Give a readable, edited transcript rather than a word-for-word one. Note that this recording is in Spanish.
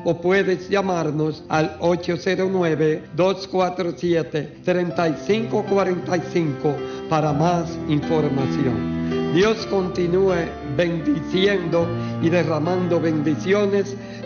o puedes llamarnos al 809-247-3545 para más información. Dios continúe bendiciendo y derramando bendiciones